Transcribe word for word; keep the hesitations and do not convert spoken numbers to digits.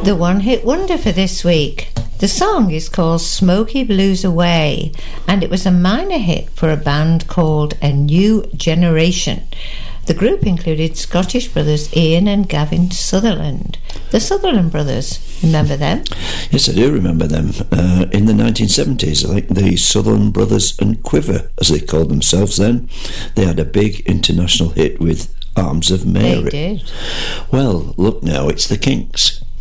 The one-hit wonder for this week. The song is called Smoky Blues Away, and it was a minor hit for a band called A New Generation. The group included Scottish brothers Ian and Gavin Sutherland. The Sutherland brothers, remember them? Yes, I do remember them. Uh, in the nineteen seventies, I think the Sutherland Brothers and Quiver, as they called themselves then, they had a big international hit with Arms of Mary. They did. Well, look now, it's the Kinks.